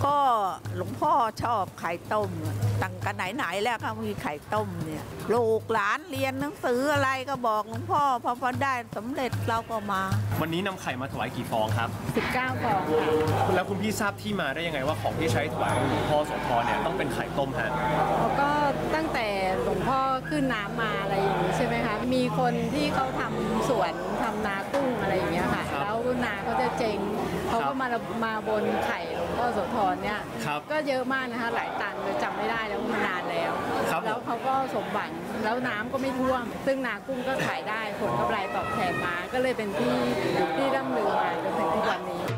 ก็หลวงพ่อชอบไข่ต้มตั้งกันไหนๆแล้วเขามีไข่ต้มเนี่ยลูกหลานเรียนหนังสืออะไรก็บอกหลวงพ่อพอได้สำเร็จเราก็มาวันนี้นำไข่มาถวายกี่ฟองครับ 19 ฟองแล้วคุณพี่ทราบที่มาได้ยังไงว่าของที่ใช้ถวายหลวงพ่อโสธรเนี่ยต้องเป็นไข่ต้มฮะก็ตั้งแต่หลวงพ่อขึ้นน้ำมาอะไรอย่างนี้ใช่ไหมคะมีคนที่เขาทำสวนทำนากุ้งอะไรอย่างเงี้ยค่ะแล้วนาเขาจะเจ๊งเขาก็มาบนไข่หลวงพ่อโสธรเนี่ยก็เยอะมากนะคะหลายตันเลยจำไม่ได้แล้วมันนานแล้วแล้วเขาก็สมหวังแล้วน้ำก็ไม่ท่วมซึ่งนากุ้งก็ขายได้ผลกำไรตอบแทนมาก็เลยเป็นที่ร่ำลือมาจนถึงทุกวันนี้